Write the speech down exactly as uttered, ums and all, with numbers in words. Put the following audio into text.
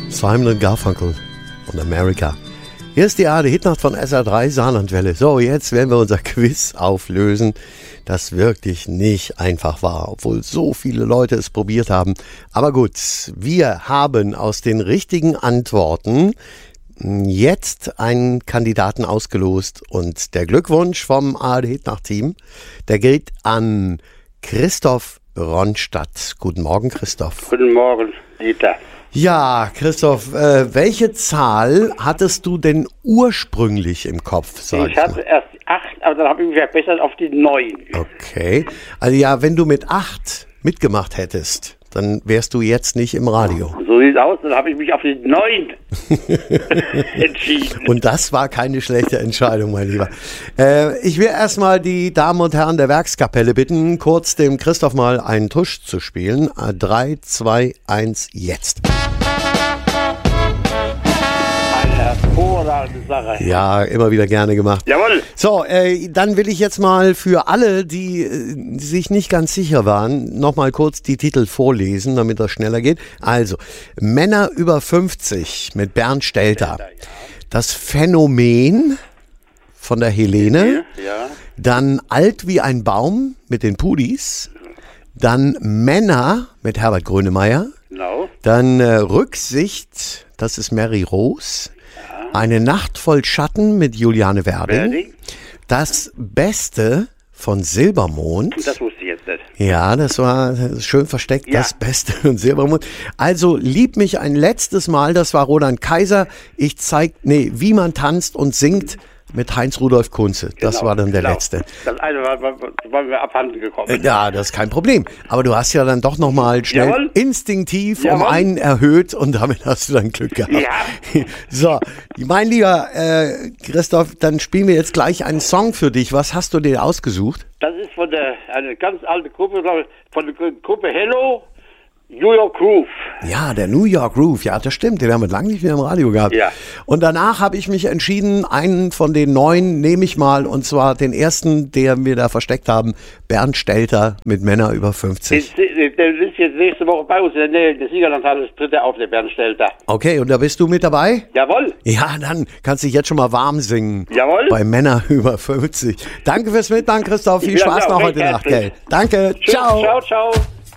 Simon und Garfunkel und America. Hier ist die A R D-Hitnacht von S R drei Saarlandwelle. So, jetzt werden wir unser Quiz auflösen, das wirklich nicht einfach war, obwohl so viele Leute es probiert haben. Aber gut, wir haben aus den richtigen Antworten jetzt einen Kandidaten ausgelost und der Glückwunsch vom A R D-Hitnacht-Team, der geht an Christoph Ronstadt. Guten Morgen, Christoph. Guten Morgen, Dieter. Ja, Christoph, äh, welche Zahl hattest du denn ursprünglich im Kopf? Sag ich hatte erst acht, aber dann habe ich mich verbessert auf die neun. Okay, also ja, wenn du mit acht mitgemacht hättest, dann wärst du jetzt nicht im Radio. So sieht es aus, dann habe ich mich auf die neun entschieden. Und das war keine schlechte Entscheidung, mein Lieber. Äh, ich will erstmal die Damen und Herren der Werkskapelle bitten, kurz dem Christoph mal einen Tusch zu spielen. drei, zwei, eins, jetzt. Hervorragende Sache. Ja, immer wieder gerne gemacht. Jawohl. So, äh, dann will ich jetzt mal für alle, die äh, sich nicht ganz sicher waren, nochmal kurz die Titel vorlesen, damit das schneller geht. Also, Männer über fünfzig mit Bernd Stelter. Stelter, ja. Das Phänomen von der Helene. Ja. Dann Alt wie ein Baum mit den Pudis. Dann Männer mit Herbert Grönemeyer. Genau. Dann äh, Rücksicht, das ist Mary Rose. Eine Nacht voll Schatten mit Juliane Werding. Werding. Das Beste von Silbermond. Das wusste ich jetzt nicht. Ja, das war schön versteckt, Ja. Das Beste von Silbermond. Also, Lieb mich ein letztes Mal, das war Roland Kaiser. Ich zeig, nee, wie man tanzt und singt mit Heinz-Rudolf Kunze. Das Genau, war dann der genau. letzte. Das eine war, war, war mir abhanden gekommen. Äh, Ja, das ist kein Problem. Aber du hast ja dann doch nochmal schnell Jawohl. instinktiv um Jawohl. einen erhöht und damit hast du dann Glück gehabt. Ja. So, mein lieber äh, Christoph, dann spielen wir jetzt gleich einen Song für dich. Was hast du dir ausgesucht? Das ist von der, eine ganz alte Gruppe, glaub ich, von der Gruppe Hello, New York Groove. Ja, der New York Groove. Ja, das stimmt. Den haben wir lange nicht mehr im Radio gehabt. Ja. Und danach habe ich mich entschieden, einen von den neun nehme ich mal. Und zwar den ersten, den wir da versteckt haben. Bernd Stelter mit Männer über fünfzig. Der, der, der ist jetzt nächste Woche bei uns in der Nähe der Siegerlandhalle, das dritte auf der Bernd Stelter. Okay, und da bist du mit dabei? Jawohl. Ja, dann kannst du dich jetzt schon mal warm singen. Jawohl. Bei Männer über fünfzig. Danke fürs Mitmachen, Christoph. Viel Ja, Spaß ja, noch recht heute Nacht, herzlich. gell? Danke. Tschüss, Ciao. ciao, ciao.